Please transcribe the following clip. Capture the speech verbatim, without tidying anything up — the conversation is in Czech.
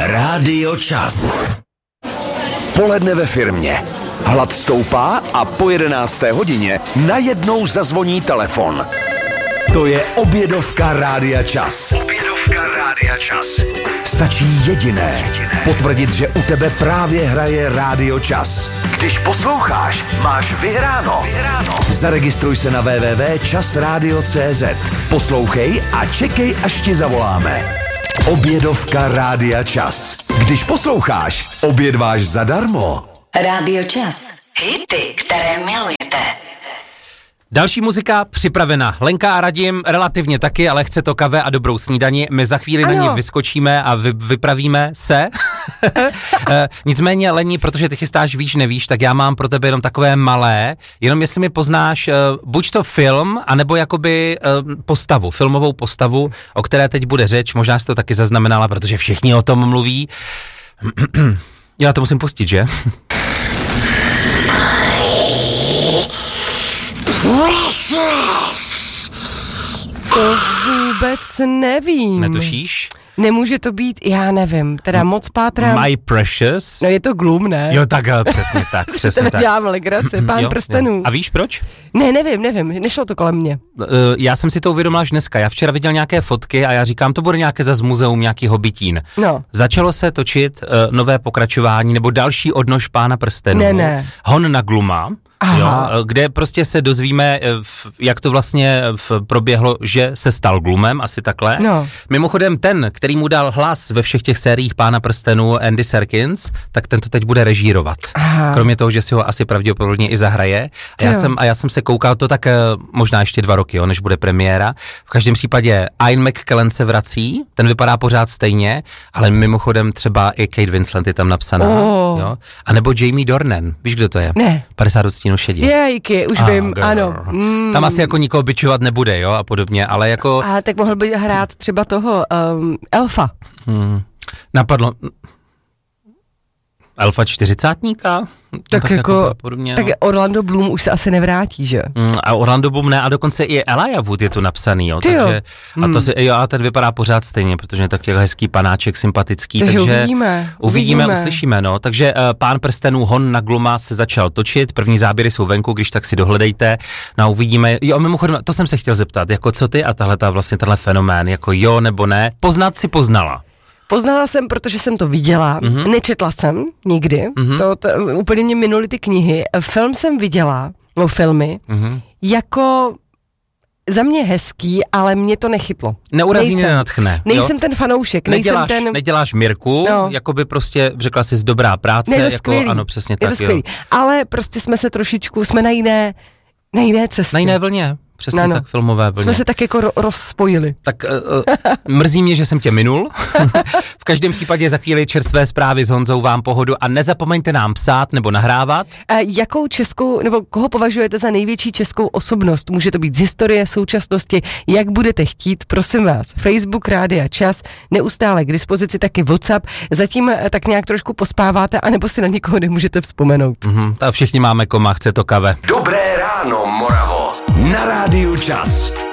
Rádio Čas. Poledne ve firmě. Hlad stoupá a po jedenácté hodině najednou zazvoní telefon. To je obědovka Rádia Čas. Obědovka Rádia Čas. Stačí jediné. Potvrdit, že u tebe právě hraje Rádio Čas. Když posloucháš, máš vyhráno. vyhráno. Zaregistruj se na w w w tečka čas radio tečka c z. Poslouchej a čekej, až ti zavoláme. Obědovka Rádia Čas. Když posloucháš, obědváš zadarmo. Rádio Čas. Hity, které milujete. Další muzika připravena. Lenka a Radim relativně taky, ale chce to kafe a dobrou snídani. My za chvíli ano. na ní vyskočíme a vy, vypravíme se. e, nicméně, Lení, protože ty chystáš víš, nevíš, tak já mám pro tebe jenom takové malé, jenom jestli mi poznáš e, buď to film, anebo jakoby e, postavu, filmovou postavu, o které teď bude řeč. Možná jsi to taky zaznamenala, protože všichni o tom mluví. Já to musím pustit, že? To vůbec nevím. Netušíš? Nemůže to být, já nevím, teda moc pátrám. My Precious. No je to Gloom, ne? Jo, tak přesně tak, přesně tak. Dělám legraci, Pán jo, prstenů. Jo. A víš proč? Ne, nevím, nevím, nešlo to kolem mě. Uh, já jsem si to uvědomila až dneska, já včera viděl nějaké fotky a já říkám, to bude nějaké zas muzeum, nějaký Hobbitín. No. Začalo se točit uh, nové pokračování, nebo další odnož Pána prstenů. Ne, ne. Hon na Gluma. Jo, kde prostě se dozvíme, jak to vlastně proběhlo, že se stal Glumem, asi takhle. No. Mimochodem ten, který mu dal hlas ve všech těch sériích Pána prstenů, Andy Serkins, tak ten to teď bude režírovat. Aha. Kromě toho, že si ho asi pravděpodobně i zahraje. A já, jsem, a já jsem se koukal to tak možná ještě dva roky, jo, než bude premiéra. V každém případě Ian McKellen se vrací, ten vypadá pořád stejně, ale mimochodem třeba i Kate Winslet je tam napsaná. Oh. Jo? A nebo Jamie Dornan, víš, kdo to je? Ne. padesát odstínů šedí. Jejky, už ah, vím, girl. Ano. Mm. Tam asi jako nikoho bičovat nebude, jo, a podobně, ale jako... A tak mohl by hrát třeba toho um, Elfa. Hmm. Napadlo... Elfa čtyřicátníka? Tak, tak jako, jako podobně, tak no. Orlando Bloom už se asi nevrátí, že? Mm, a Orlando Bloom ne, a dokonce i Elijah Wood je tu napsaný, jo, Ty takže, jo. a to si, jo, a ten vypadá pořád stejně, protože je taky hezký panáček, sympatický, takže, takže uvidíme, uvidíme, uvidíme, uslyšíme, no, takže uh, Pán prstenů Hon na Gluma se začal točit, první záběry jsou venku, když tak si dohledejte, no a uvidíme, jo, mimochodem, to jsem se chtěl zeptat, jako co ty a tahle ta vlastně tenhle fenomén, jako jo nebo ne, poznat si poznala. Poznala jsem, protože jsem to viděla, mm-hmm. nečetla jsem nikdy, mm-hmm. to, to úplně mě minuly ty knihy, film jsem viděla, no filmy, mm-hmm. jako za mě hezký, ale mě to nechytlo. Neurazí, nenadchne. Nejsem ten fanoušek, neděláš, nejsem ten... Neděláš Mirku, no. jako by prostě řekla jsi dobrá práce, ne, jako ano, přesně tak, jo. Ale prostě jsme se trošičku, jsme na jiné, na jiné cestě. Na jiné vlně. Přesně no, tak filmové vlně. Jsme se tak jako ro- rozspojili. Tak uh, mrzí mě, že jsem tě minul. V každém případě za chvíli čerstvé zprávy s Honzou vám pohodu a nezapomeňte nám psát nebo nahrávat. A jakou českou, nebo koho považujete za největší českou osobnost? Může to být z historie, současnosti, jak budete chtít, prosím vás. Facebook, Rádia Čas, neustále k dispozici, taky WhatsApp. Zatím tak nějak trošku pospáváte, anebo si na někoho nemůžete vzpomenout. Mm-hmm, tak všichni máme koma, chce to kave. Dobré ráno, Moravo. Na Rádiu Čas.